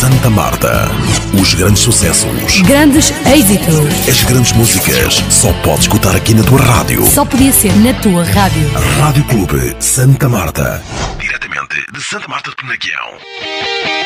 Santa Marta. Os grandes sucessos, grandes êxitos, as grandes músicas, só podes escutar aqui na tua rádio. só podia ser na tua rádio. Rádio Clube Santa Marta. Diretamente de Santa Marta de Penaguião.